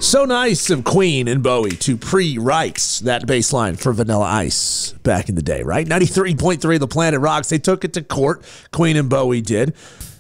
So nice of Queen and Bowie to pre-write that bass line for Vanilla Ice back in the day, right? 93.3 The Planet Rocks. They took it to court. Queen and Bowie did.